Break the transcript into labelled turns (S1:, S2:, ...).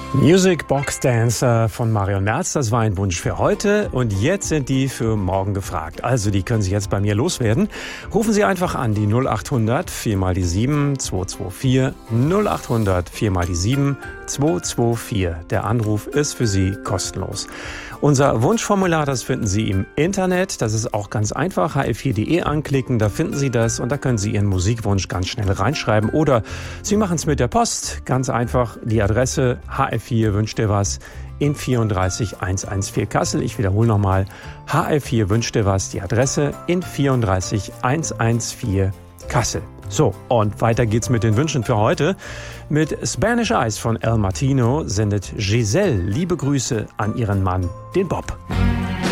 S1: Music Box Dancer von Marion Merz, das war ein Wunsch für heute und jetzt sind die für morgen gefragt. Also die können Sie jetzt bei mir loswerden. Rufen Sie einfach an die 0800 4 mal die 7 224 0800 4 mal die 7 224. Der Anruf ist für Sie kostenlos. Unser Wunschformular, das finden Sie im Internet. Das ist auch ganz einfach. hr4.de anklicken, da finden Sie das und da können Sie Ihren Musikwunsch ganz schnell reinschreiben. Oder Sie machen es mit der Post. Ganz einfach die Adresse HR4 wünscht dir was in 34114 Kassel. Ich wiederhole nochmal. HR4 wünscht dir was, die Adresse in 34114 Kassel. So, und weiter geht's mit den Wünschen für heute. Mit Spanish Eyes von El Martino sendet Giselle liebe Grüße an ihren Mann, den Bob.